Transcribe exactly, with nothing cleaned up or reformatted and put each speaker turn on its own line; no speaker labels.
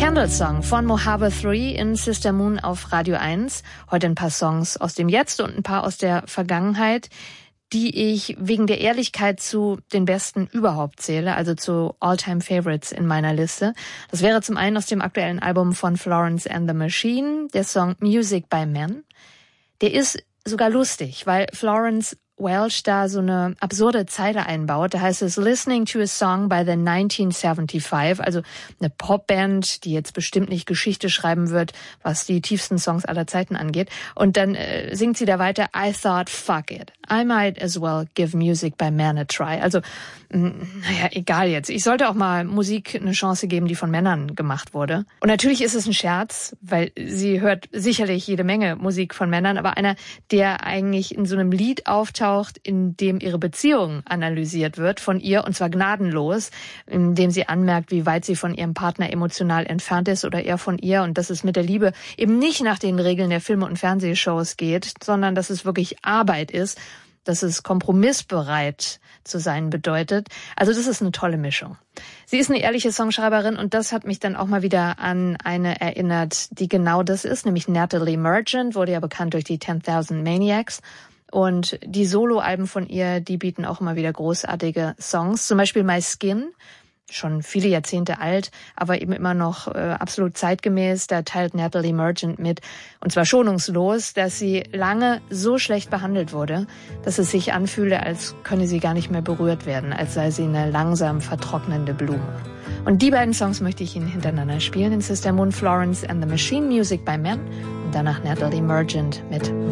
Candle Song von Mojave drei in Sister Moon auf Radio eins. Heute ein paar Songs aus dem Jetzt und ein paar aus der Vergangenheit, die ich wegen der Ehrlichkeit zu den besten überhaupt zähle, also zu All-Time-Favorites in meiner Liste. Das wäre zum einen aus dem aktuellen Album von Florence and the Machine, der Song Music by Men. Der ist sogar lustig, weil Florence Welch da so eine absurde Zeile einbaut. Da heißt es, listening to a song by the nineteen seventy-five, also eine Popband, die jetzt bestimmt nicht Geschichte schreiben wird, was die tiefsten Songs aller Zeiten angeht. Und dann äh, singt sie da weiter, I thought, fuck it, I might as well give music by men a try. Also, mh, naja, egal jetzt. Ich sollte auch mal Musik eine Chance geben, die von Männern gemacht wurde. Und natürlich ist es ein Scherz, weil sie hört sicherlich jede Menge Musik von Männern, aber einer, der eigentlich in so einem Lied auftaucht, in dem ihre Beziehung analysiert wird von ihr, und zwar gnadenlos, in dem sie anmerkt, wie weit sie von ihrem Partner emotional entfernt ist oder er von ihr, und dass es mit der Liebe eben nicht nach den Regeln der Filme und Fernsehshows geht, sondern dass es wirklich Arbeit ist, dass es kompromissbereit zu sein bedeutet. Also das ist eine tolle Mischung. Sie ist eine ehrliche Songschreiberin, und das hat mich dann auch mal wieder an eine erinnert, die genau das ist, nämlich Natalie Merchant, wurde ja bekannt durch die ten thousand Maniacs. Und die Soloalben von ihr, die bieten auch immer wieder großartige Songs. Zum Beispiel My Skin, schon viele Jahrzehnte alt, aber eben immer noch äh, absolut zeitgemäß. Da teilt Natalie Merchant mit, und zwar schonungslos, dass sie lange so schlecht behandelt wurde, dass es sich anfühle, als könne sie gar nicht mehr berührt werden, als sei sie eine langsam vertrocknende Blume. Und die beiden Songs möchte ich Ihnen hintereinander spielen. In Sister Moon, Florence and the Machine, Music by Men, und danach Natalie Merchant mit